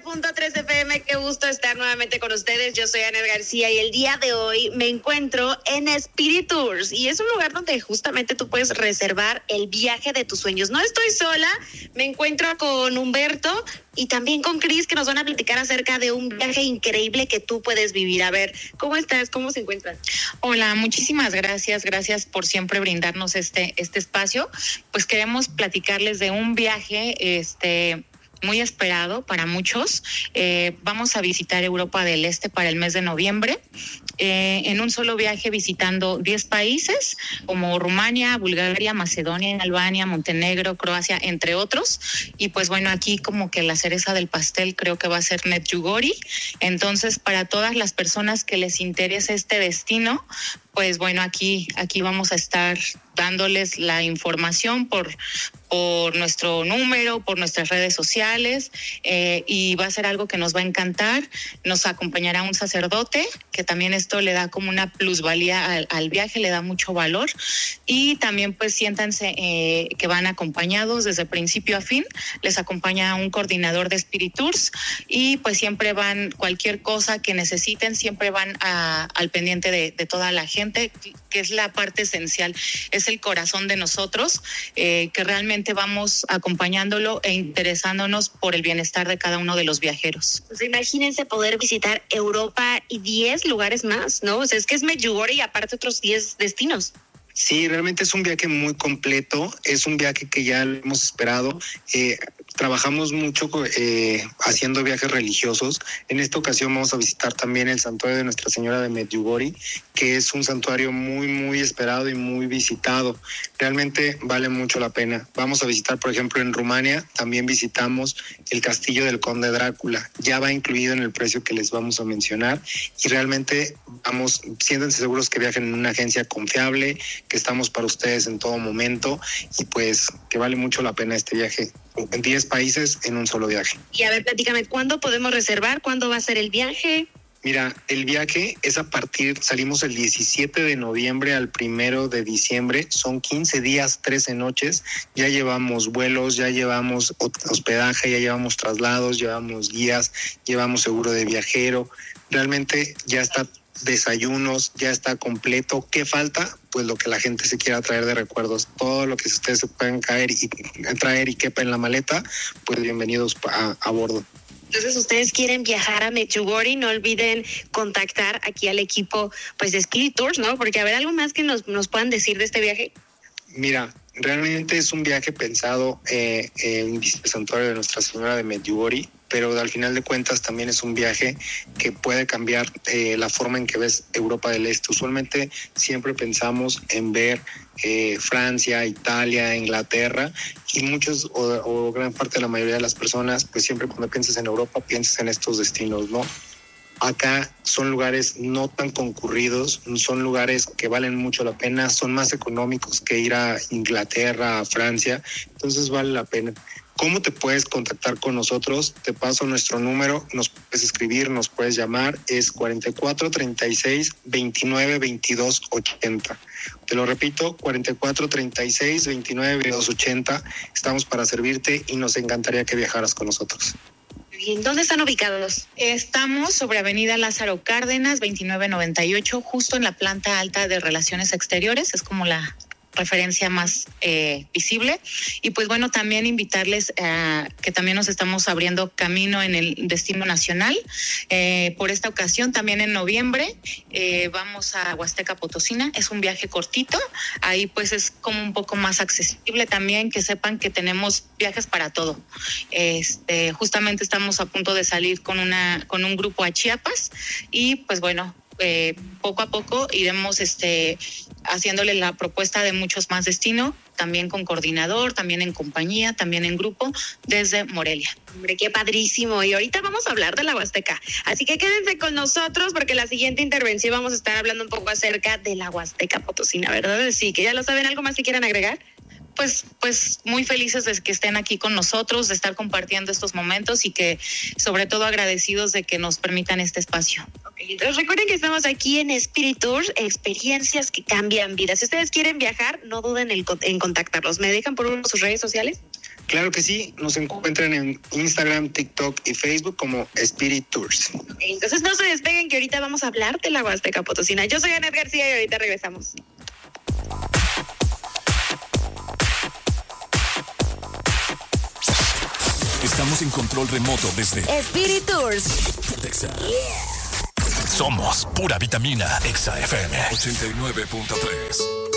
90.3 FM, qué gusto estar nuevamente con ustedes. Yo soy Anet García y el día de hoy me encuentro en Spirit Tours y es un lugar donde justamente tú puedes reservar el viaje de tus sueños. No estoy sola, me encuentro con Humberto y también con Cris, que nos van a platicar acerca de un viaje increíble que tú puedes vivir. A ver, ¿cómo estás? ¿Cómo se encuentran? Hola, muchísimas gracias por brindarnos este espacio. Pues queremos platicarles de un viaje muy esperado para muchos. Vamos a visitar Europa del Este para el mes de noviembre, en un solo viaje visitando 10 países como Rumania, Bulgaria, Macedonia, Albania, Montenegro, Croacia, entre otros. Y pues bueno, aquí como que la cereza del pastel creo que va a ser Medjugorje. Entonces, para todas las personas que les interese este destino, pues bueno, aquí vamos a estar dándoles la información por nuestro número, por nuestras redes sociales, y va a ser algo que nos va a encantar. Nos acompañará un sacerdote, que también esto le da como una plusvalía al viaje, le da mucho valor. Y también pues siéntanse que van acompañados desde principio a fin. Les acompaña un coordinador de Spirit Tours y pues siempre van, cualquier cosa que necesiten, siempre van al pendiente de toda la gente, que es la parte esencial, es el corazón de nosotros, que realmente vamos acompañándolo e interesándonos por el bienestar de cada uno de los viajeros. Pues imagínense poder visitar Europa y 10 lugares más, ¿no? O sea, es que es Medjugorje y aparte otros 10 destinos. Sí, realmente es un viaje muy completo, es un viaje que ya lo hemos esperado. Trabajamos mucho haciendo viajes religiosos. En esta ocasión vamos a visitar también el santuario de Nuestra Señora de Medjugorje, que es un santuario muy, muy esperado y muy visitado. Realmente vale mucho la pena. Vamos a visitar, por ejemplo, en Rumania, también visitamos el castillo del Conde Drácula. Ya va incluido en el precio que les vamos a mencionar y realmente siéntanse seguros que viajen en una agencia confiable, que estamos para ustedes en todo momento y pues que vale mucho la pena este viaje. En 10 países en un solo viaje. Y a ver, platícame, ¿cuándo podemos reservar? ¿Cuándo va a ser el viaje? Mira, el viaje es salimos el 17 de noviembre al 1 de diciembre, son 15 días, 13 noches, ya llevamos vuelos, ya llevamos hospedaje, ya llevamos traslados, llevamos guías, llevamos seguro de viajero, realmente ya está desayunos, ya está completo. ¿Qué falta? Pues lo que la gente se quiera traer de recuerdos, todo lo que ustedes se puedan traer y quepa en la maleta, pues bienvenidos a bordo. Entonces, ustedes quieren viajar a Medjugorje, no olviden contactar aquí al equipo pues de Spirit Tours, ¿no? Porque a ver, algo más que nos puedan decir de este viaje. Mira, realmente es un viaje pensado en el santuario de Nuestra Señora de Medjugorje, pero al final de cuentas también es un viaje que puede cambiar la forma en que ves Europa del Este. Usualmente siempre pensamos en ver Francia, Italia, Inglaterra, y muchos o gran parte de la mayoría de las personas, pues siempre cuando piensas en Europa piensas en estos destinos, ¿no? Acá son lugares no tan concurridos, son lugares que valen mucho la pena, son más económicos que ir a Inglaterra, a Francia, entonces vale la pena. ¿Cómo te puedes contactar con nosotros? Te paso nuestro número, nos puedes escribir, nos puedes llamar, es 44 36 29 22 80. Te lo repito, 44 36 29 22 80. Estamos para servirte y nos encantaría que viajaras con nosotros. Bien, ¿dónde están ubicados? Estamos sobre Avenida Lázaro Cárdenas, 2998, justo en la planta alta de Relaciones Exteriores, es como la referencia más visible. Y pues bueno, también invitarles que también nos estamos abriendo camino en el destino nacional. Por esta ocasión, también en noviembre, vamos a Huasteca Potosina. Es un viaje cortito, ahí pues es como un poco más accesible también, que sepan que tenemos viajes para todo. Justamente estamos a punto de salir con un grupo a Chiapas y pues bueno, poco a poco iremos haciéndole la propuesta de muchos más destinos, también con coordinador, también en compañía, también en grupo, desde Morelia. Hombre, qué padrísimo. Y ahorita vamos a hablar de la Huasteca. Así que quédense con nosotros porque la siguiente intervención vamos a estar hablando un poco acerca de la Huasteca Potosina, ¿verdad? Sí, que ya lo saben. ¿Algo más que quieran agregar? Pues muy felices de que estén aquí con nosotros, de estar compartiendo estos momentos y que sobre todo agradecidos de que nos permitan este espacio. Okay, entonces recuerden que estamos aquí en Spirit Tours, experiencias que cambian vidas. Si ustedes quieren viajar, no duden en contactarlos. ¿Me dejan por uno sus redes sociales? Claro que sí, nos encuentran en Instagram, TikTok y Facebook como Spirit Tours. Entonces no se despeguen, que ahorita vamos a hablar de la Huasteca Potosina. Yo soy Anet García y ahorita regresamos. Estamos en control remoto desde Spirit Tours. Exa. Somos pura vitamina. Exa FM 89.3.